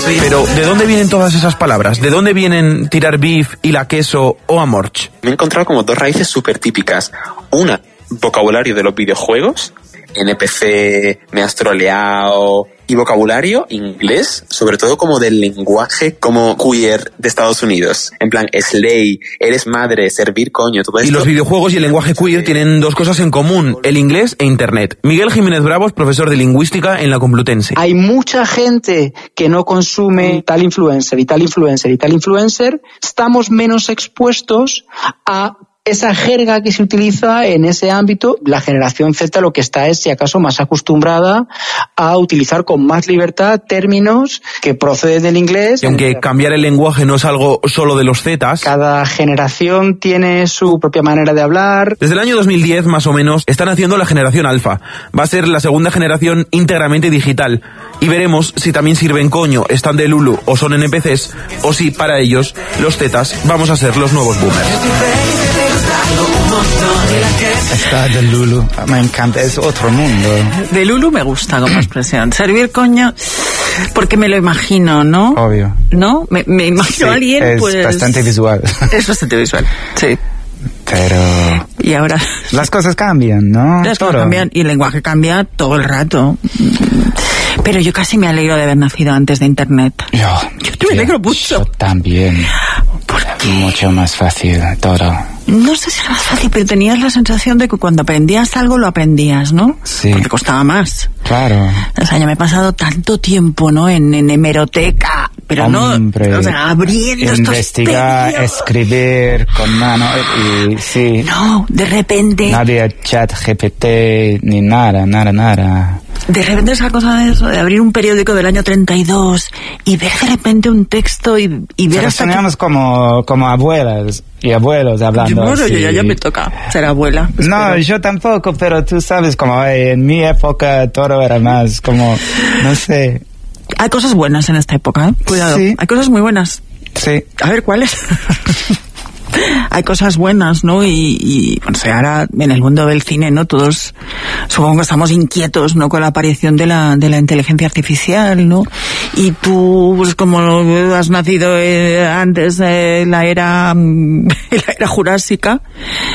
Pero, ¿de dónde vienen todas esas palabras? ¿De dónde vienen tirar beef, y la queso o amorch? Me he encontrado como dos raíces súper típicas. Una, vocabulario de los videojuegos. NPC, me has troleado, y vocabulario inglés, sobre todo como del lenguaje como queer de Estados Unidos. En plan, slay, eres madre, servir coño, todo esto. Y los videojuegos y el lenguaje queer tienen dos cosas en común, el inglés e internet. Miguel Jiménez Bravo es profesor de lingüística en la Complutense. Hay mucha gente que no consume tal influencer y tal influencer y tal influencer. Estamos menos expuestos a esa jerga que se utiliza en ese ámbito. La generación Z lo que está es, si acaso, más acostumbrada a utilizar con más libertad términos que proceden del inglés. Y aunque cambiar el lenguaje no es algo solo de los Zetas, cada generación tiene su propia manera de hablar. Desde el año 2010, más o menos, están haciendo la generación alfa. Va a ser la segunda generación íntegramente digital. Y veremos si también sirven coño, están de Lulu o son NPCs, o si para ellos, los Zetas, vamos a ser los nuevos boomers. Está de Lulu, me encanta, es otro mundo. De Lulu me gusta como expresión. Servir coño, porque me lo imagino, ¿no? Obvio. ¿No? Me imagino a alguien, es pues... Es bastante visual. Es bastante visual, sí. Pero... Y ahora... Las cosas cambian, ¿no? Las cosas cambian y el lenguaje cambia todo el rato. Pero yo casi me alegro de haber nacido antes de Internet. Yo me alegro mucho. Yo también. ¿Por qué? Mucho más fácil todo. No sé si era más fácil, pero tenías la sensación de que cuando aprendías algo lo aprendías, ¿no? Sí. Porque costaba más. Claro. O sea, yo me he pasado tanto tiempo, ¿no? En hemeroteca, pero hombre, no, o sea, abriendo investigar, estos escribir con mano y sí. No, de repente. Nadie chat GPT ni nada. De repente esa cosa de eso, de abrir un periódico del año 32 y ver de repente un texto y ver hasta teníamos como abuelas y abuelos hablando. Bueno, yo ya me toca ser abuela. No, yo tampoco, pero tú sabes, como en mi época todo era más como, no sé. Hay cosas buenas en esta época, ¿eh? Cuidado. Sí. Hay cosas muy buenas. Sí. A ver, ¿cuáles? Hay cosas buenas, ¿no? Y bueno, o sea, ahora en el mundo del cine, ¿no? Todos supongo que estamos inquietos, ¿no? Con la aparición de la inteligencia artificial, ¿no? Y tú, pues como has nacido antes de la era jurásica,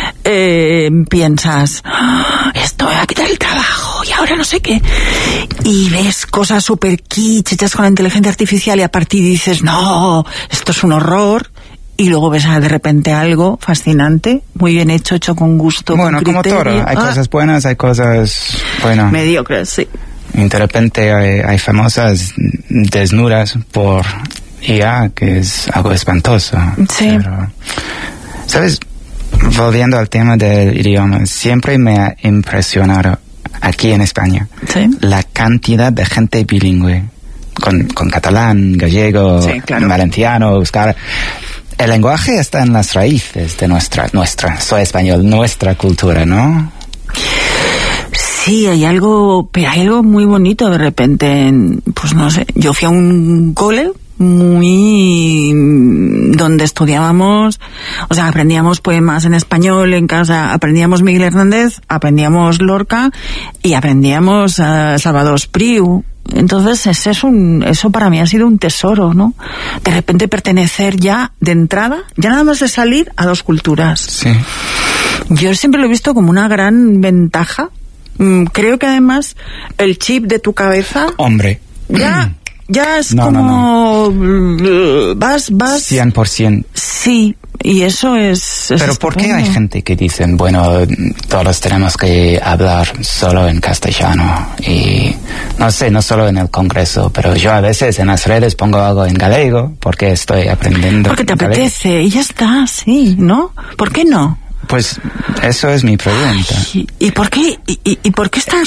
piensas, esto me va a quitar el trabajo y ahora no sé qué. Y ves cosas súper kitsch hechas con la inteligencia artificial y a partir dices, no, esto es un horror. Y luego ves de repente algo fascinante, muy bien hecho con gusto, bueno, con criterio. Como todo, hay cosas buenas, hay cosas, bueno... mediocres, sí. Y de repente hay famosas desnudas por IA, que es algo espantoso. Sí. Pero, ¿sabes? Volviendo al tema del idioma, siempre me ha impresionado, aquí en España, ¿sí? La cantidad de gente bilingüe, con catalán, gallego, sí, claro, valenciano, euskera. El lenguaje está en las raíces de nuestra, soy español, nuestra cultura, ¿no? Sí, hay algo muy bonito de repente. Pues no sé, yo fui a un cole donde estudiábamos, o sea, aprendíamos poemas en español en casa, aprendíamos Miguel Hernández, aprendíamos Lorca y aprendíamos Salvador Espriu. Entonces eso para mí ha sido un tesoro, ¿no? De repente pertenecer ya de entrada, ya nada más de salir, a dos culturas. Sí. Yo siempre lo he visto como una gran ventaja. Creo que además el chip de tu cabeza, hombre, ya es como vas 100%. Sí. Y eso es pero ¿por qué hay gente que dicen, bueno, todos tenemos que hablar solo en castellano? Y no sé, no solo en el Congreso, pero yo a veces en las redes pongo algo en gallego porque estoy aprendiendo. Porque te apetece y ya está, sí, ¿no? ¿Por qué no? Pues eso es mi pregunta. ¿Y por qué? ¿Y por qué es tan